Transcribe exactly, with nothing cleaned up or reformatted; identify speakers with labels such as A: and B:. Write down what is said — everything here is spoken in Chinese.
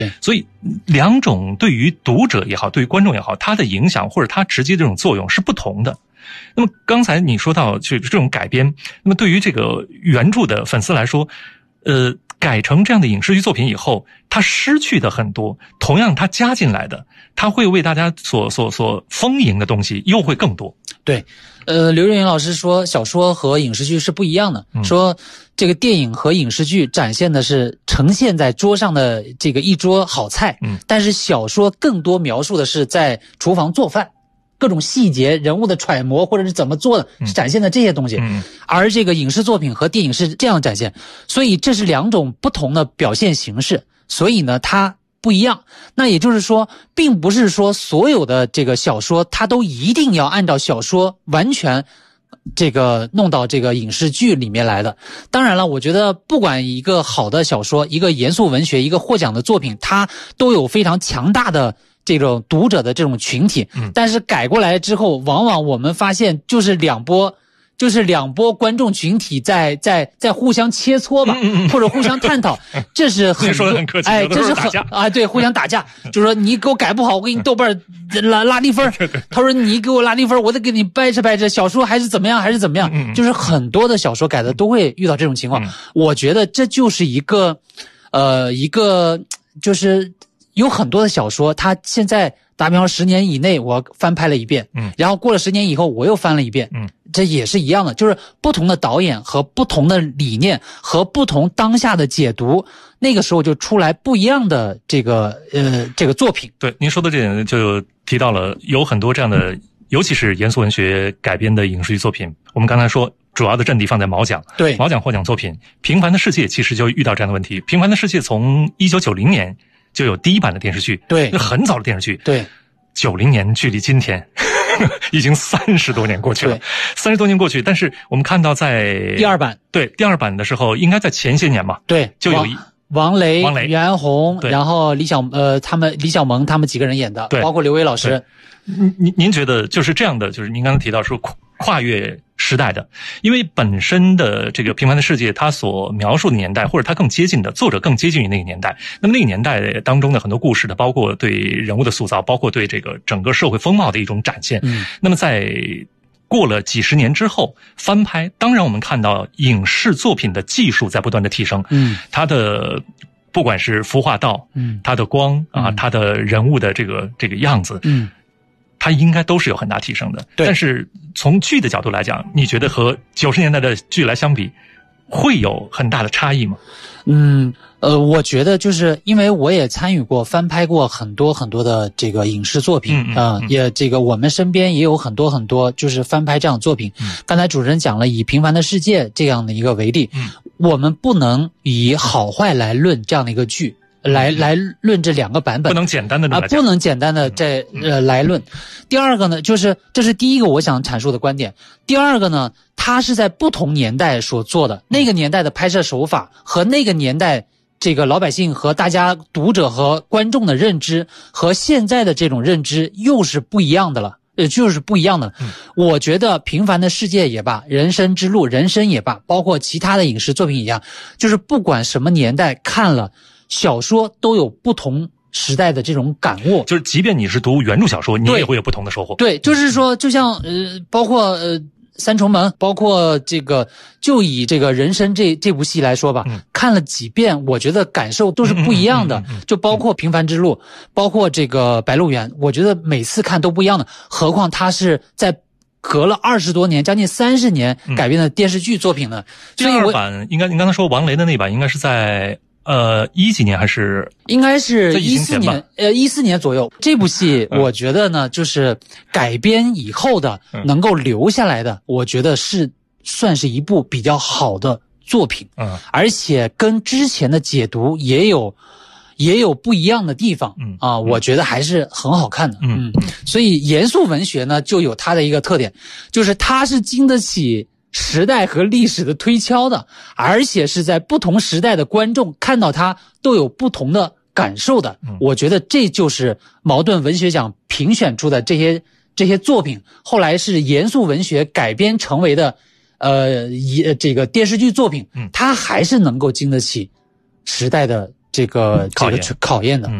A: 所以两种对于读者也好，对于观众也好，它的影响或者它直接这种作用是不同的。那么刚才你说到就这种改编，那么对于这个原著的粉丝来说，呃，改成这样的影视剧作品以后，它失去的很多，同样它加进来的，它会为大家所所所丰盈的东西又会更多。
B: 对，呃，刘震云老师说小说和影视剧是不一样的，嗯、说这个电影和影视剧展现的是呈现在桌上的这个一桌好菜，嗯，但是小说更多描述的是在厨房做饭。各种细节、人物的揣摩，或者是怎么做的，展现的这些东西。嗯，而这个影视作品和电影是这样展现，所以这是两种不同的表现形式。所以呢，它不一样。那也就是说，并不是说所有的这个小说，它都一定要按照小说完全这个弄到这个影视剧里面来的。当然了，我觉得不管一个好的小说，一个严肃文学，一个获奖的作品，它都有非常强大的这种读者的这种群体，但是改过来之后，往往我们发现就是两波，就是两波观众群体在在在互相切磋吧，嗯嗯或者互相探讨，这是很
A: 说得很客气，
B: 哎，这是很啊，对，互相打架，就是说你给我改不好，我给你豆瓣拉拉低分，他说你给我拉低分，我得给你掰扯掰扯，小说还是怎么样，还是怎么样，嗯嗯就是很多的小说改的都会遇到这种情况，嗯、我觉得这就是一个，呃，一个就是。有很多的小说，它现在打比方十年以内我翻拍了一遍，嗯，然后过了十年以后我又翻了一遍，嗯，这也是一样的，就是不同的导演和不同的理念和不同当下的解读，那个时候就出来不一样的这个呃这个作品。
A: 对，您说的这点就提到了有很多这样的，嗯、尤其是严肃文学改编的影视剧作品。我们刚才说主要的阵地放在毛奖，
B: 对，
A: 毛奖获奖作品《平凡的世界》其实就遇到这样的问题。《平凡的世界》从一九九零年。就有第一版的电视剧，
B: 对，
A: 很早的电视剧，
B: 对，
A: 九零年距离今天已经三十多年过去了，三十多年过去，但是我们看到在
B: 第二版，
A: 对第二版的时候，应该在前些年嘛，
B: 对，
A: 就有一
B: 王雷、
A: 王雷、
B: 袁弘，然后李小呃他们李小萌他们几个人演的，
A: 对，
B: 包括刘伟老师。
A: 您您您觉得就是这样的，就是您刚才提到说跨越时代的，因为本身的这个平凡的世界，它所描述的年代，或者它更接近的作者更接近于那个年代。那么那个年代当中的很多故事的，包括对人物的塑造，包括对这个整个社会风貌的一种展现。嗯，那么在过了几十年之后翻拍，当然我们看到影视作品的技术在不断的提升。嗯，它的不管是服化道，嗯，它的光啊，嗯、它的人物的这个这个样子，嗯。它应该都是有很大提升的，但是从剧的角度来讲，你觉得和九十年代的剧来相比，会有很大的差异吗？
B: 嗯，呃，我觉得就是因为我也参与过翻拍过很多很多的这个影视作品啊、嗯嗯呃，也这个我们身边也有很多很多就是翻拍这样的作品。嗯、刚才主持人讲了以《平凡的世界》这样的一个为例，嗯、我们不能以好坏来论这样的一个剧。来来论这两个版本，
A: 不能简单的
B: 啊，不能简单的这呃来论。第二个呢，就是这是第一个我想阐述的观点。第二个呢，它是在不同年代所做的，那个年代的拍摄手法和那个年代这个老百姓和大家读者和观众的认知和现在的这种认知又是不一样的了。呃，就是不一样的。嗯、我觉得《平凡的世界》也罢，《人生之路》、《人生》也罢，包括其他的影视作品一样，就是不管什么年代看了。小说都有不同时代的这种感悟，
A: 就是即便你是读原著小说，你也会有不同的收获。
B: 对，就是说，就像呃，包括呃三重门，包括这个，就以这个人生这这部戏来说吧，嗯、看了几遍，我觉得感受都是不一样的。嗯嗯嗯嗯、就包括《平凡之路》，包括这个《白鹿原》，我觉得每次看都不一样的。何况它是在隔了二十多年，将近三十年改编的电视剧作品呢。
A: 第二版应该，您刚才说王雷的那版应该是在。呃，一几年还是
B: 应该是一四年，呃，一四年左右。这部戏我觉得呢，就是改编以后的能够留下来的，我觉得是算是一部比较好的作品。嗯，而且跟之前的解读也有也有不一样的地方。嗯啊，我觉得还是很好看的。嗯，所以严肃文学呢，就有它的一个特点，就是它是经得起时代和历史的推敲的，而且是在不同时代的观众看到它都有不同的感受的。嗯、我觉得这就是茅盾文学奖评选出的这些这些作品，后来是严肃文学改编成为的，呃，一这个电视剧作品，嗯、它还是能够经得起时代的这个这个考验的。